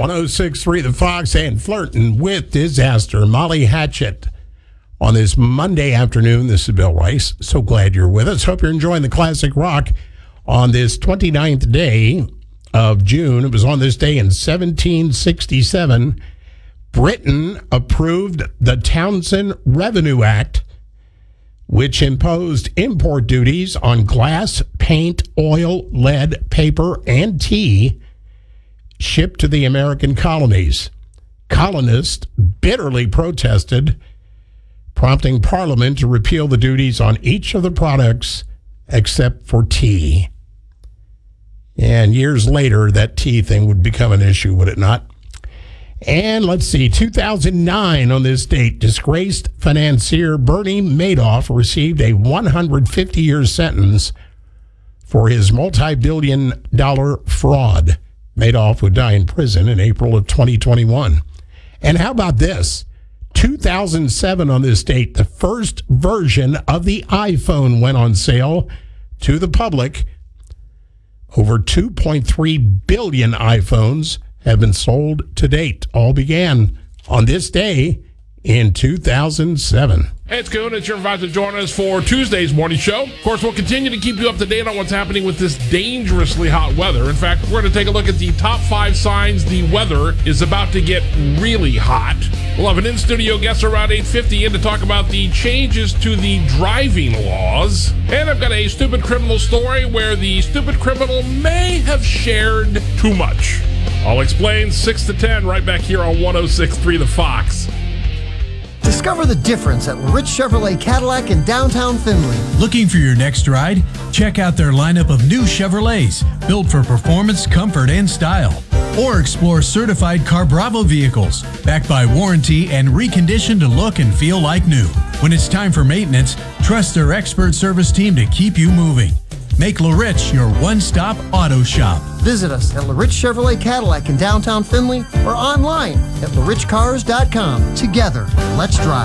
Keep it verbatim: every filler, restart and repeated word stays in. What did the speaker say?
one oh six point three The Fox and flirting with disaster. Molly Hatchet on this Monday afternoon. This is Bill Rice. So glad you're with us. Hope you're enjoying the classic rock on this twenty-ninth day of June. It was on this day in seventeen sixty-seven. Britain approved the Townshend Revenue Act, which imposed import duties on glass, paint, oil, lead, paper, and tea shipped to the American colonies. Colonists bitterly protested, prompting Parliament to repeal the duties on each of the products except for tea. And years later, that tea thing would become an issue, would it not? And let's see, two thousand nine on this date, disgraced financier Bernie Madoff received a one hundred fifty year sentence for his multi-billion dollar fraud. Madoff would die in prison in April of twenty twenty-one. And how about this? two thousand seven on this date, the first version of the iPhone went on sale to the public. Over two point three billion iPhones have been sold to date. All began on this day in two thousand seven. Hey, it's Coon. It's your invite to join us for Tuesday's morning show. Of course, we'll continue to keep you up to date on what's happening with this dangerously hot weather. In fact, we're going to take a look at the top five signs the weather is about to get really hot. We'll have an in-studio guest around eight fifty in to talk about the changes to the driving laws. And I've got a stupid criminal story where the stupid criminal may have shared too much. I'll explain six to ten right back here on one oh six point three The Fox. Discover the difference at Rich Chevrolet Cadillac in downtown Findlay. Looking for your next ride? Check out their lineup of new Chevrolets, built for performance, comfort, and style. Or explore certified Carbravo vehicles, backed by warranty and reconditioned to look and feel like new. When it's time for maintenance, trust their expert service team to keep you moving. Make LaRich your one-stop auto shop. Visit us at LaRich Chevrolet Cadillac in downtown Findlay or online at la rich cars dot com. Together, let's drive.